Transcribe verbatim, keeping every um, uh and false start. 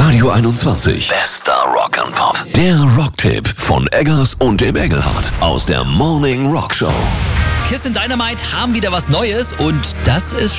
Radio einundzwanzig. Bester Rock'n'Pop. Der Rocktipp von Eggers und dem Engelhardt aus der Morning Rock Show. Kiss and Dynamite haben wieder was Neues und das ist